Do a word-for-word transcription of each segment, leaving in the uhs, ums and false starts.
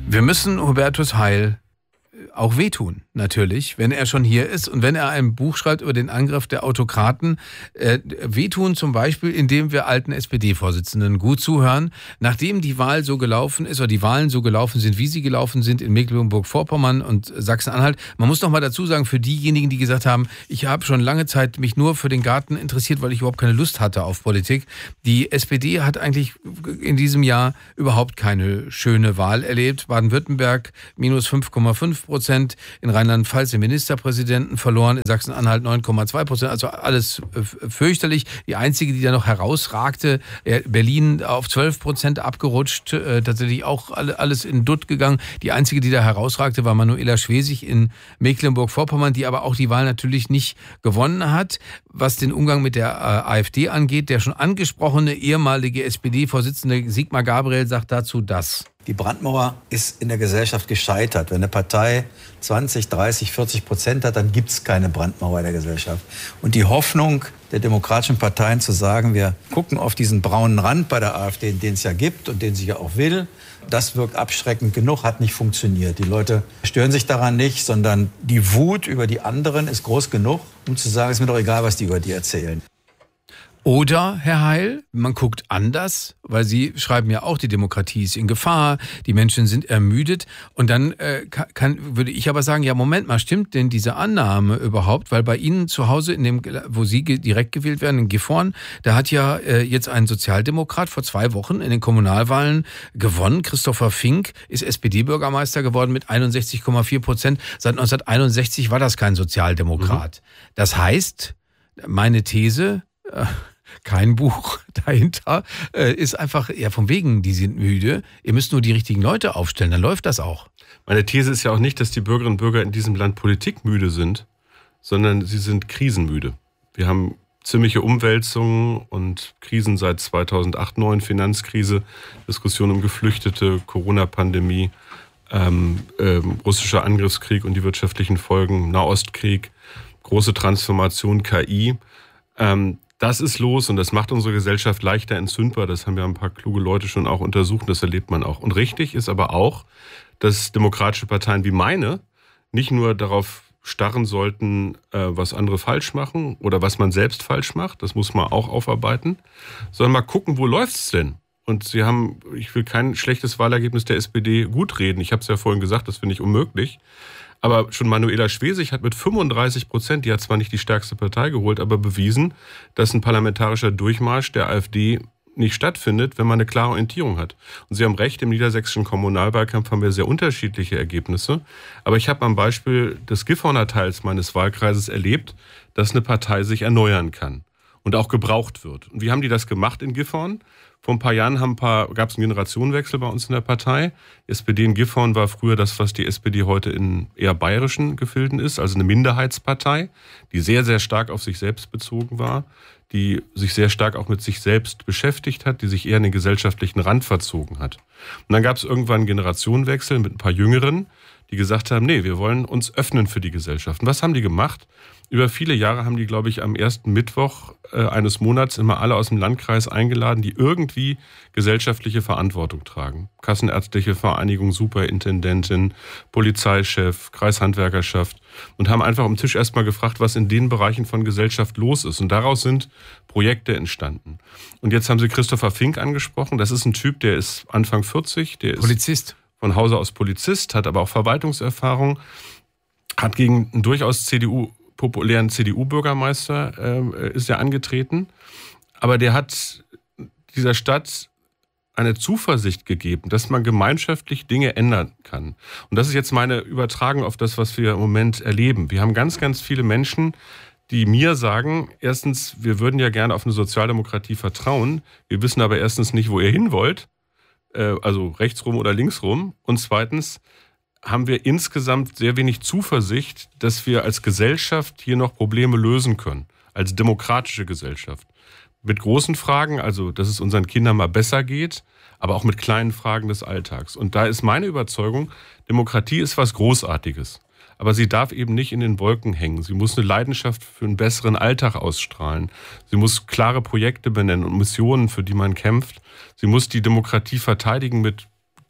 Wir müssen Hubertus Heil auch wehtun, natürlich, wenn er schon hier ist und wenn er ein Buch schreibt über den Angriff der Autokraten. Äh, wehtun zum Beispiel, indem wir alten S P D-Vorsitzenden gut zuhören, nachdem die Wahl so gelaufen ist oder die Wahlen so gelaufen sind, wie sie gelaufen sind in Mecklenburg-Vorpommern und Sachsen-Anhalt. Man muss noch mal dazu sagen, für diejenigen, die gesagt haben, ich habe schon lange Zeit mich nur für den Garten interessiert, weil ich überhaupt keine Lust hatte auf Politik. Die S P D hat eigentlich in diesem Jahr überhaupt keine schöne Wahl erlebt. Baden-Württemberg minus fünf Komma fünf Prozent, in Rheinland-Pfalz den Ministerpräsidenten verloren, in Sachsen-Anhalt neun Komma zwei Prozent, also alles fürchterlich. Die einzige, die da noch herausragte, Berlin auf zwölf Prozent abgerutscht, tatsächlich auch alles in Dutt gegangen. Die einzige, die da herausragte, war Manuela Schwesig in Mecklenburg-Vorpommern, die aber auch die Wahl natürlich nicht gewonnen hat. Was den Umgang mit der AfD angeht, der schon angesprochene ehemalige S P D-Vorsitzende Sigmar Gabriel sagt dazu das. Die Brandmauer ist in der Gesellschaft gescheitert. Wenn eine Partei zwanzig, dreißig, vierzig Prozent hat, dann gibt es keine Brandmauer in der Gesellschaft. Und die Hoffnung der demokratischen Parteien zu sagen, wir gucken auf diesen braunen Rand bei der AfD, den es ja gibt und den sie ja auch will, das wirkt abschreckend genug, hat nicht funktioniert. Die Leute stören sich daran nicht, sondern die Wut über die anderen ist groß genug, um zu sagen, es ist mir doch egal, was die über die erzählen. Oder, Herr Heil, man guckt anders, weil Sie schreiben ja auch, die Demokratie ist in Gefahr, die Menschen sind ermüdet. Und dann äh, kann, würde ich aber sagen, ja, Moment mal, stimmt denn diese Annahme überhaupt? Weil bei Ihnen zu Hause, in dem, wo Sie direkt gewählt werden, in Gifhorn, da hat ja äh, jetzt ein Sozialdemokrat vor zwei Wochen in den Kommunalwahlen gewonnen. Christopher Fink ist S P D-Bürgermeister geworden mit einundsechzig Komma vier Prozent. Seit neunzehnhunderteinundsechzig war das kein Sozialdemokrat. Mhm. Das heißt, meine These... Äh, kein Buch dahinter, äh, ist einfach eher von wegen, die sind müde. Ihr müsst nur die richtigen Leute aufstellen, dann läuft das auch. Meine These ist ja auch nicht, dass die Bürgerinnen und Bürger in diesem Land politikmüde sind, sondern sie sind krisenmüde. Wir haben ziemliche Umwälzungen und Krisen seit zweitausendacht, neun, Finanzkrise, Diskussion um Geflüchtete, Corona-Pandemie, ähm, ähm, russischer Angriffskrieg und die wirtschaftlichen Folgen, Nahostkrieg, große Transformation, K I. Ähm, Das ist los und das macht unsere Gesellschaft leichter entzündbar. Das haben ja ein paar kluge Leute schon auch untersucht, das erlebt man auch. Und richtig ist aber auch, dass demokratische Parteien wie meine nicht nur darauf starren sollten, was andere falsch machen oder was man selbst falsch macht, das muss man auch aufarbeiten, sondern mal gucken, wo läuft's denn? Und sie haben, ich will kein schlechtes Wahlergebnis der S P D gut reden. Ich habe es ja vorhin gesagt, das finde ich unmöglich. Aber schon Manuela Schwesig hat mit fünfunddreißig Prozent, die hat zwar nicht die stärkste Partei geholt, aber bewiesen, dass ein parlamentarischer Durchmarsch der AfD nicht stattfindet, wenn man eine klare Orientierung hat. Und Sie haben recht, im niedersächsischen Kommunalwahlkampf haben wir sehr unterschiedliche Ergebnisse. Aber ich habe am Beispiel des Gifhorner Teils meines Wahlkreises erlebt, dass eine Partei sich erneuern kann und auch gebraucht wird. Und wie haben die das gemacht in Gifhorn? Vor ein paar Jahren haben ein paar, gab es einen Generationenwechsel bei uns in der Partei. Die S P D in Gifhorn war früher das, was die S P D heute in eher bayerischen Gefilden ist, also eine Minderheitspartei, die sehr, sehr stark auf sich selbst bezogen war, die sich sehr stark auch mit sich selbst beschäftigt hat, die sich eher in den gesellschaftlichen Rand verzogen hat. Und dann gab es irgendwann einen Generationenwechsel mit ein paar Jüngeren, die gesagt haben, nee, wir wollen uns öffnen für die Gesellschaft. Und was haben die gemacht? Über viele Jahre haben die, glaube ich, am ersten Mittwoch äh, eines Monats immer alle aus dem Landkreis eingeladen, die irgendwie gesellschaftliche Verantwortung tragen. Kassenärztliche Vereinigung, Superintendentin, Polizeichef, Kreishandwerkerschaft und haben einfach am Tisch erstmal gefragt, was in den Bereichen von Gesellschaft los ist. Und daraus sind Projekte entstanden. Und jetzt haben Sie Christopher Fink angesprochen. Das ist ein Typ, der ist Anfang vierzig, der Polizist. ist von Hause aus Polizist, hat aber auch Verwaltungserfahrung, hat gegen einen durchaus C D U populären C D U-Bürgermeister äh, ist er angetreten. Aber der hat dieser Stadt eine Zuversicht gegeben, dass man gemeinschaftlich Dinge ändern kann. Und das ist jetzt meine Übertragung auf das, was wir im Moment erleben. Wir haben ganz, ganz viele Menschen, die mir sagen, erstens, wir würden ja gerne auf eine Sozialdemokratie vertrauen. Wir wissen aber erstens nicht, wo ihr hin wollt. Äh, also rechtsrum oder linksrum. Und zweitens, haben wir insgesamt sehr wenig Zuversicht, dass wir als Gesellschaft hier noch Probleme lösen können, als demokratische Gesellschaft. Mit großen Fragen, also dass es unseren Kindern mal besser geht, aber auch mit kleinen Fragen des Alltags. Und da ist meine Überzeugung, Demokratie ist was Großartiges. Aber sie darf eben nicht in den Wolken hängen. Sie muss eine Leidenschaft für einen besseren Alltag ausstrahlen. Sie muss klare Projekte benennen und Missionen, für die man kämpft. Sie muss die Demokratie verteidigen mit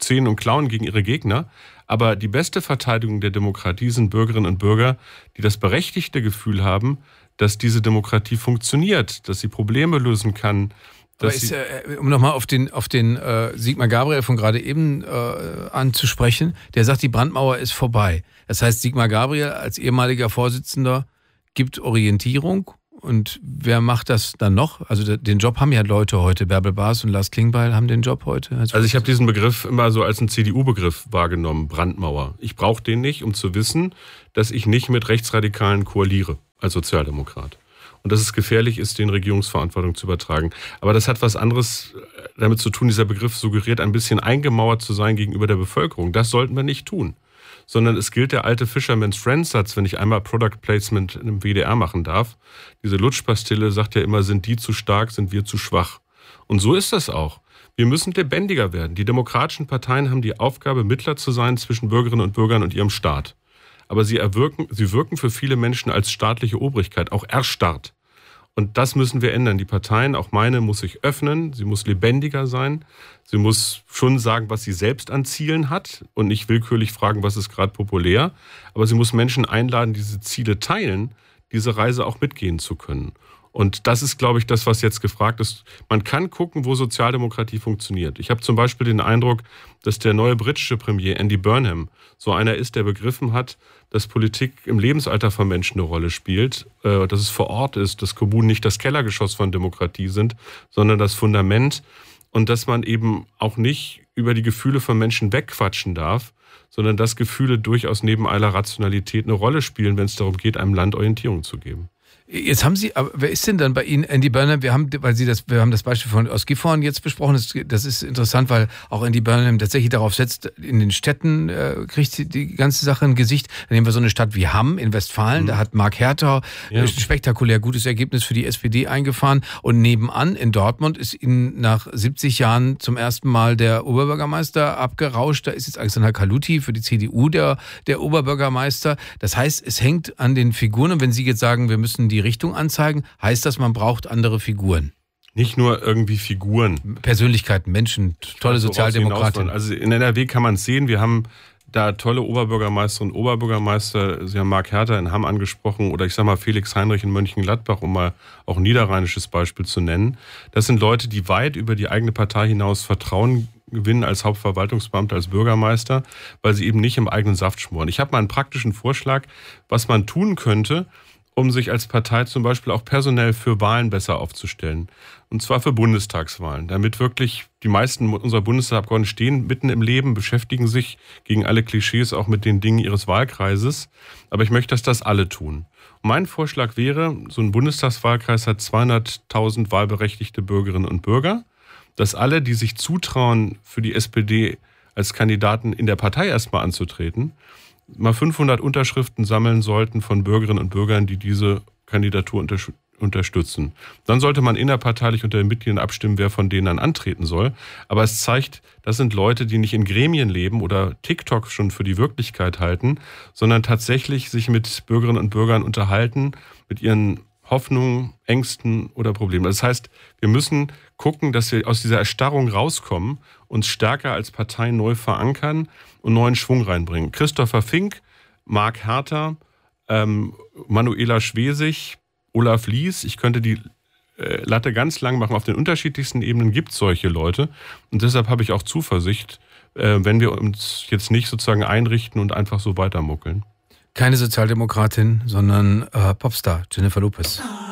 Zähnen und Klauen gegen ihre Gegner. Aber die beste Verteidigung der Demokratie sind Bürgerinnen und Bürger, die das berechtigte Gefühl haben, dass diese Demokratie funktioniert, dass sie Probleme lösen kann. Aber ist, äh, um nochmal auf den, auf den äh, Sigmar Gabriel von gerade eben äh, anzusprechen, der sagt, die Brandmauer ist vorbei. Das heißt, Sigmar Gabriel als ehemaliger Vorsitzender gibt Orientierung. Und wer macht das dann noch? Also den Job haben ja Leute heute. Bärbel Baas und Lars Klingbeil haben den Job heute. Also ich habe diesen Begriff immer so als einen C D U-Begriff wahrgenommen, Brandmauer. Ich brauche den nicht, um zu wissen, dass ich nicht mit Rechtsradikalen koaliere als Sozialdemokrat. Und dass es gefährlich ist, den Regierungsverantwortung zu übertragen. Aber das hat was anderes damit zu tun. Dieser Begriff suggeriert, ein bisschen eingemauert zu sein gegenüber der Bevölkerung. Das sollten wir nicht tun. Sondern es gilt der alte Fisherman's Friend Satz, wenn ich einmal Product Placement im W D R machen darf. Diese Lutschpastille sagt ja immer, sind die zu stark, sind wir zu schwach. Und so ist das auch. Wir müssen lebendiger werden. Die demokratischen Parteien haben die Aufgabe, Mittler zu sein zwischen Bürgerinnen und Bürgern und ihrem Staat. Aber sie, erwirken, sie wirken für viele Menschen als staatliche Obrigkeit, auch erstarrt. Und das müssen wir ändern. Die Parteien, auch meine, muss sich öffnen. Sie muss lebendiger sein. Sie muss schon sagen, was sie selbst an Zielen hat und nicht willkürlich fragen, was ist gerade populär. Aber sie muss Menschen einladen, diese Ziele teilen, diese Reise auch mitgehen zu können. Und das ist, glaube ich, das, was jetzt gefragt ist. Man kann gucken, wo Sozialdemokratie funktioniert. Ich habe zum Beispiel den Eindruck, dass der neue britische Premier Andy Burnham so einer ist, der begriffen hat, dass Politik im Lebensalter von Menschen eine Rolle spielt, äh, dass es vor Ort ist, dass Kommunen nicht das Kellergeschoss von Demokratie sind, sondern das Fundament und dass man eben auch nicht über die Gefühle von Menschen wegquatschen darf, sondern dass Gefühle durchaus neben aller Rationalität eine Rolle spielen, wenn es darum geht, einem Land Orientierung zu geben. Jetzt haben Sie, aber wer ist denn dann bei Ihnen Andy Burnham? Wir haben, weil Sie das, wir haben das Beispiel von aus Gifhorn jetzt besprochen. Das, das ist interessant, weil auch Andy Burnham tatsächlich darauf setzt, in den Städten äh, kriegt die ganze Sache ein Gesicht. Dann nehmen wir so eine Stadt wie Hamm in Westfalen. Mhm. Da hat Mark Herter ja. ein spektakulär gutes Ergebnis für die S P D eingefahren. Und nebenan in Dortmund ist Ihnen nach siebzig Jahren zum ersten Mal der Oberbürgermeister abgerauscht. Da ist jetzt Alexander Kaluti für die C D U der, der Oberbürgermeister. Das heißt, es hängt an den Figuren. Und wenn Sie jetzt sagen, wir müssen die Richtung anzeigen, heißt das, man braucht andere Figuren. Nicht nur irgendwie Figuren. Persönlichkeiten, Menschen, tolle Sozialdemokraten. Also in N R W kann man es sehen, wir haben da tolle Oberbürgermeisterinnen und Oberbürgermeister. Sie haben Mark Herter in Hamm angesprochen oder ich sage mal Felix Heinrich in Mönchengladbach, um mal auch ein niederrheinisches Beispiel zu nennen. Das sind Leute, die weit über die eigene Partei hinaus Vertrauen gewinnen als Hauptverwaltungsbeamter, als Bürgermeister, weil sie eben nicht im eigenen Saft schmoren. Ich habe mal einen praktischen Vorschlag, was man tun könnte, um sich als Partei zum Beispiel auch personell für Wahlen besser aufzustellen. Und zwar für Bundestagswahlen, damit wirklich die meisten unserer Bundestagsabgeordneten stehen mitten im Leben, beschäftigen sich gegen alle Klischees auch mit den Dingen ihres Wahlkreises. Aber ich möchte, dass das alle tun. Und mein Vorschlag wäre, so ein Bundestagswahlkreis hat zweihunderttausend wahlberechtigte Bürgerinnen und Bürger, dass alle, die sich zutrauen, für die S P D als Kandidaten in der Partei erstmal anzutreten, mal fünfhundert Unterschriften sammeln sollten von Bürgerinnen und Bürgern, die diese Kandidatur unter- unterstützen. Dann sollte man innerparteilich unter den Mitgliedern abstimmen, wer von denen dann antreten soll. Aber es zeigt, das sind Leute, die nicht in Gremien leben oder TikTok schon für die Wirklichkeit halten, sondern tatsächlich sich mit Bürgerinnen und Bürgern unterhalten, mit ihren Hoffnungen, Ängsten oder Problemen. Das heißt, wir müssen gucken, dass wir aus dieser Erstarrung rauskommen, uns stärker als Partei neu verankern und neuen Schwung reinbringen. Christopher Fink, Mark Herter, ähm, Manuela Schwesig, Olaf Lies, ich könnte die äh, Latte ganz lang machen. Auf den unterschiedlichsten Ebenen gibt es solche Leute. Und deshalb habe ich auch Zuversicht, äh, wenn wir uns jetzt nicht sozusagen einrichten und einfach so weitermuckeln. Keine Sozialdemokratin, sondern äh, Popstar Jennifer Lopez.